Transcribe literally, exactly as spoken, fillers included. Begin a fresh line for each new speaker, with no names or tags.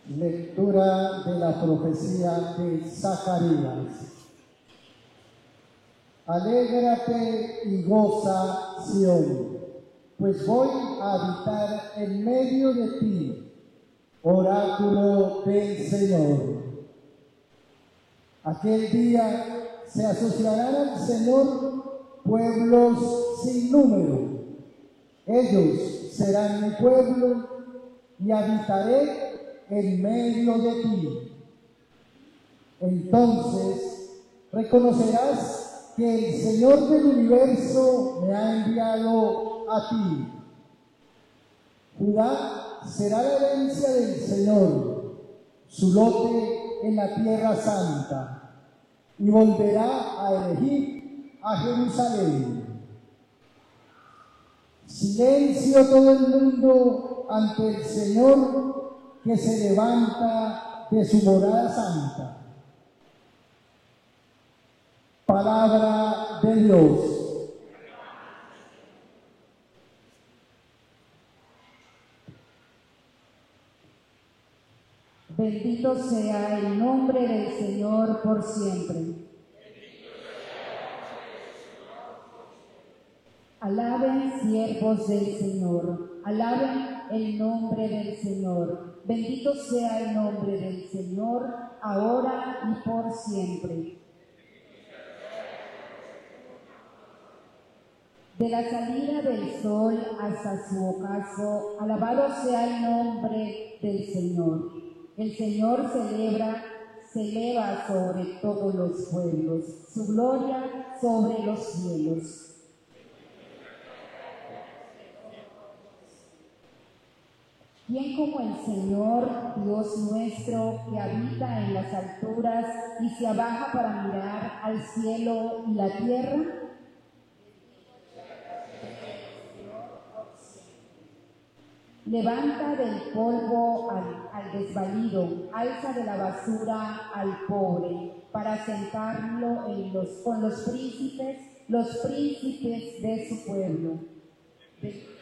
Lectura de la profecía de Zacarías. Alégrate y goza, Sión, pues voy a habitar en medio de ti, oráculo del Señor. Aquel día se asociarán al Señor pueblos sin número. Ellos serán mi pueblo y habitaré en medio de ti. Entonces reconocerás que el Señor del universo me ha enviado a ti. Judá será la herencia del Señor, su lote en la tierra santa, y volverá a elegir a Jerusalén. Silencio todo el mundo ante el Señor que se levanta de su morada santa. Palabra de Dios.
Bendito sea el nombre del Señor por siempre. Alaben siervos del Señor, alaben el nombre del Señor. Bendito sea el nombre del Señor, ahora y por siempre. De la salida del sol hasta su ocaso, alabado sea el nombre del Señor. El Señor celebra, se eleva sobre todos los pueblos, su gloria sobre los cielos. ¿Quién como el Señor, Dios nuestro, que habita en las alturas y se abaja para mirar al cielo y la tierra? Levanta del polvo al, al desvalido, alza de la basura al pobre, para sentarlo en los, con los príncipes, los príncipes de su pueblo. De,